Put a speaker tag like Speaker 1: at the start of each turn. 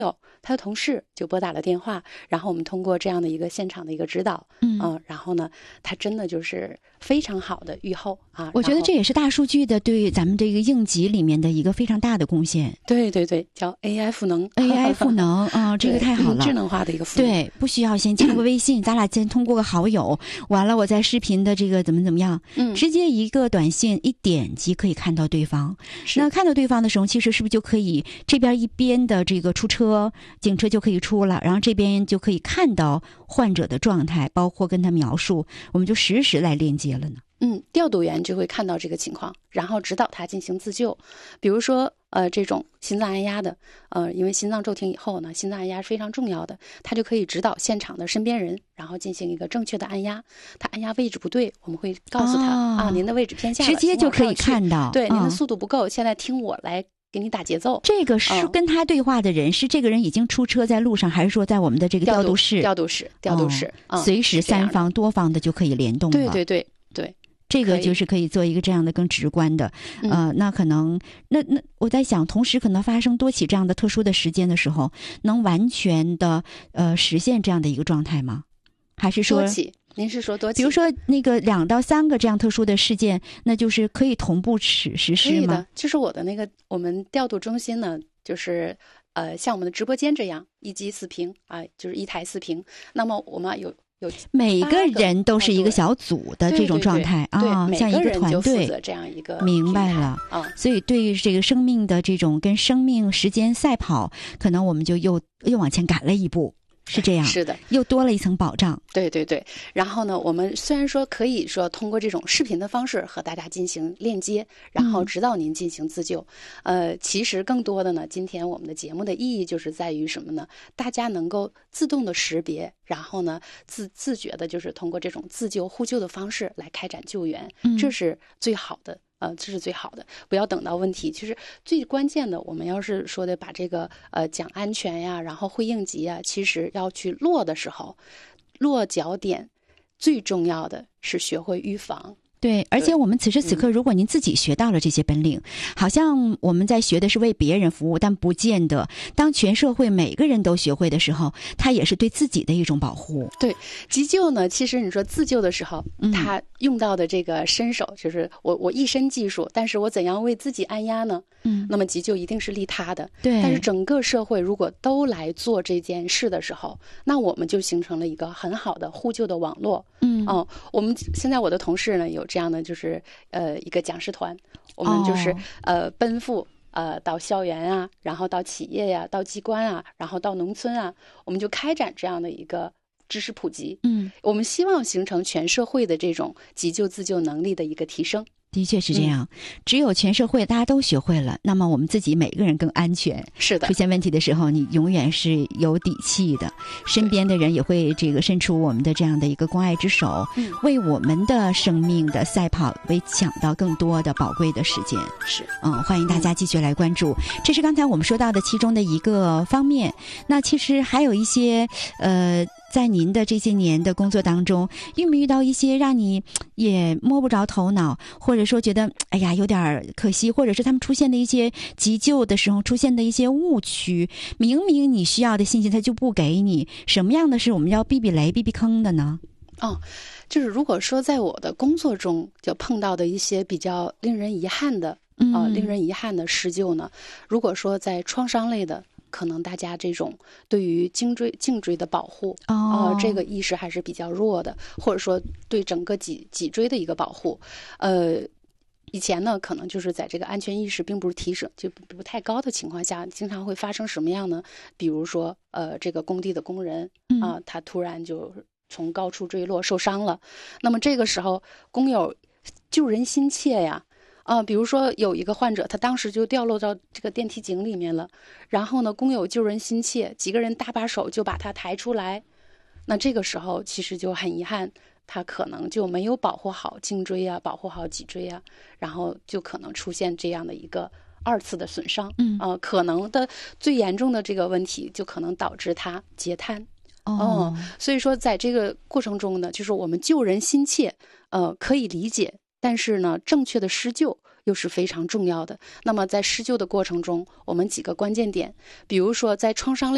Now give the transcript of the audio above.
Speaker 1: 他的同事就拨打了电话，然后我们通过这样的一个现场的一个指导，然后呢，他真的就是非常好的预后啊。
Speaker 2: 我觉得这也是大数据的对咱们这个应急里面的一个非常大的贡献。
Speaker 1: 对对对，叫 AI 赋能
Speaker 2: ，AI 赋能啊，这个太好了，
Speaker 1: 智能化的一个赋能。
Speaker 2: 对，不需要先加个微信，咱俩先通过个好友，完了我在视频的这个怎么样，直接一个短信一点击可以看到对方。那看到对方的时候，其实是不是就可以这边一边的这个出车，警车就可以出了，然后这边就可以看到患者的状态，包括跟他描述，我们就实时来链接了呢。
Speaker 1: 调度员就会看到这个情况，然后指导他进行自救。比如说，这种心脏按压的，因为心脏骤停以后呢，心脏按压是非常重要的，他就可以指导现场的身边人，然后进行一个正确的按压。他按压位置不对，我们会告诉他您的位置偏下了，
Speaker 2: 直接就可以看到。
Speaker 1: 对，您的速度不够，现在听我来给你打节奏。
Speaker 2: 这个是跟他对话的人，是这个人已经出车在路上，还是说在我们的这个调度室？
Speaker 1: 调度室，
Speaker 2: 随时三方多方的就可以联动了。
Speaker 1: 对。
Speaker 2: 这个就是可以做一个这样的更直观的，那可能那我在想，同时可能发生多起这样的特殊的事件的时候，能完全的实现这样的一个状态吗？还是说
Speaker 1: 多起？您是说多起？
Speaker 2: 比如说那个2到3个这样特殊的事件，那就是可以同步实施吗？可以的，
Speaker 1: 就是我们调度中心呢，就是像我们的直播间这样1机4屏啊，就是1台4屏。那么我们有
Speaker 2: 每个人都是一个小组的这种状态啊，像一个团队，
Speaker 1: 这样一个
Speaker 2: 明白了啊。所以对于这个生命的这种跟生命时间赛跑，可能我们就又往前赶了一步。是这样，
Speaker 1: 是的，
Speaker 2: 又多了一层保障。
Speaker 1: 对。然后呢，我们虽然说可以说通过这种视频的方式和大家进行链接，然后指导您进行自救。其实更多的呢，今天我们的节目的意义就是在于什么呢？大家能够自动的识别，然后呢自觉的，就是通过这种自救互救的方式来开展救援，这是最好的。这是最好的，不要等到问题。其实最关键的，我们要是说的把这个讲安全呀，然后会应急啊，其实要去落的时候，落脚点最重要的是学会预防。
Speaker 2: 对，而且我们此时此刻，如果您自己学到了这些本领，好像我们在学的是为别人服务，但不见得当全社会每个人都学会的时候，它也是对自己的一种保护。
Speaker 1: 对，急救呢，其实你说自救的时候，他用到的这个身手，就是我一身技术，但是我怎样为自己按压呢？那么急救一定是利他的。
Speaker 2: 对，
Speaker 1: 但是整个社会如果都来做这件事的时候，那我们就形成了一个很好的互救的网络。我们现在我的同事呢有这样的就是一个讲师团，我们就是奔赴到校园啊，然后到企业呀，到机关啊，然后到农村啊，我们就开展这样的一个知识普及。我们希望形成全社会的这种急救自救能力的一个提升。
Speaker 2: 的确是这样，只有全社会大家都学会了，那么我们自己每个人更安全。
Speaker 1: 是的，
Speaker 2: 出现问题的时候，你永远是有底气的，身边的人也会这个伸出我们的这样的一个关爱之手，为我们的生命的赛跑为抢到更多的宝贵的时间。
Speaker 1: 是，
Speaker 2: 欢迎大家继续来关注。这是刚才我们说到的其中的一个方面。那其实还有一些在您的这些年的工作当中，遇没遇到一些让你也摸不着头脑，或者说觉得哎呀有点可惜，或者是他们出现的一些急救的时候出现的一些误区，明明你需要的信息他就不给你，什么样的是我们要避避雷避避坑的呢？
Speaker 1: 就是如果说在我的工作中就碰到的一些比较令人遗憾的施救呢，如果说在创伤类的，可能大家这种对于颈椎的保护这个意识还是比较弱的，或者说对整个脊椎的一个保护，以前呢可能就是在这个安全意识并不是提升就不太高的情况下，经常会发生什么样呢？比如说这个工地的工人他突然就从高处坠落受伤了，那么这个时候工友救人心切呀。比如说有一个患者，他当时就掉落到这个电梯井里面了，然后呢，工友救人心切，几个人搭把手就把他抬出来。那这个时候其实就很遗憾，他可能就没有保护好颈椎啊，保护好脊椎啊，然后就可能出现这样的一个2次的损伤。可能的最严重的这个问题就可能导致他截瘫。所以说在这个过程中呢，就是我们救人心切，可以理解。但是呢，正确的施救又是非常重要的。那么在施救的过程中，我们几个关键点，比如说在创伤类